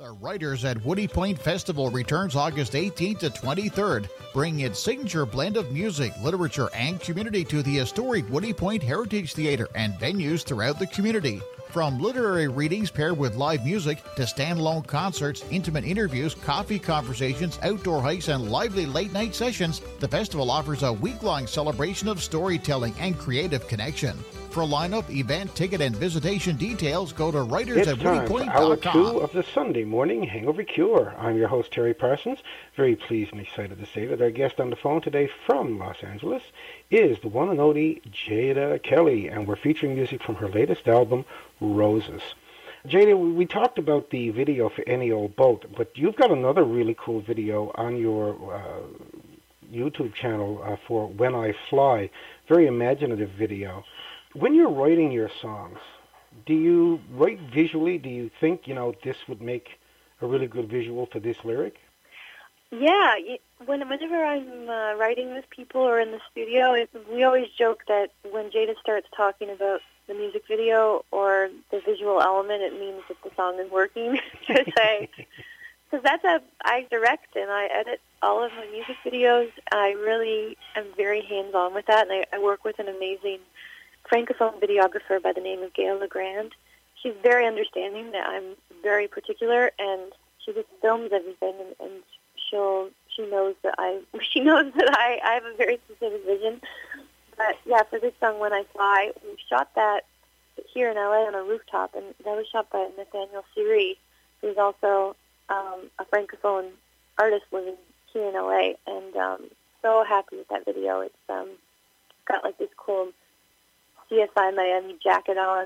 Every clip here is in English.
The Writers at Woody Point Festival returns August 18th to 23rd, bringing its signature blend of music, literature, and community to the historic Woody Point Heritage Theatre and venues throughout the community. From literary readings paired with live music to standalone concerts, intimate interviews, coffee conversations, outdoor hikes, and lively late-night sessions, the festival offers a week-long celebration of storytelling and creative connection. For lineup, event, ticket, and visitation details, go to writersatvoodypoint.com. Hour 2 of the Sunday Morning Hangover Cure. I'm your host, Terry Parsons. Very pleased and excited to say that our guest on the phone today from Los Angeles is the one and only Jada Kelly, and we're featuring music from her latest album, Roses. Jada, we talked about the video for Any Old Boat, but you've got another really cool video on your YouTube channel for When I Fly. Very imaginative video. When you're writing your songs, do you write visually? Do you think, this would make a really good visual for this lyric? Yeah. Whenever I'm writing with people or in the studio, we always joke that when Jada starts talking about the music video or the visual element, it means that the song is working. Because that's how I direct and I edit all of my music videos. I really am very hands-on with that, and I work with an amazing Francophone videographer by the name of Gail Legrand. She's very understanding that I'm very particular, and she just films everything, and she knows that I have a very specific vision. But yeah, for this song, When I Fly, we shot that here in LA on a rooftop, and that was shot by Nathaniel Siri, who's also a Francophone artist living here in LA, and so happy with that video. It's got like this cool CSI Miami jacket on.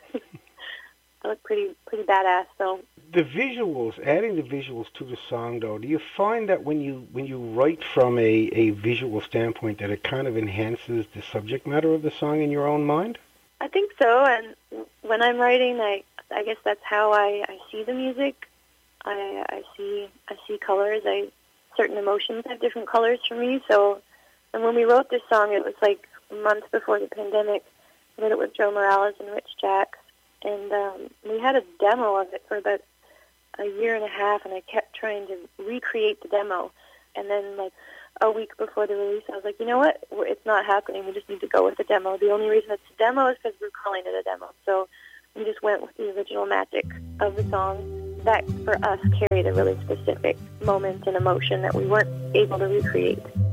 I look pretty badass. So the visuals, adding the visuals to the song, though, do you find that when you write from a visual standpoint that it kind of enhances the subject matter of the song in your own mind? I think so, and when I'm writing, I guess that's how I see the music. I see colors. Certain emotions have different colors for me. So, and when we wrote this song, it was like months before the pandemic. I did it with Joe Morales and Rich Jacks, and we had a demo of it for about a year and a half, and I kept trying to recreate the demo. And then, like, a week before the release, I was like, you know what? It's not happening. We just need to go with the demo. The only reason it's a demo is because we're calling it a demo. So we just went with the original magic of the song that, for us, carried a really specific moment and emotion that we weren't able to recreate.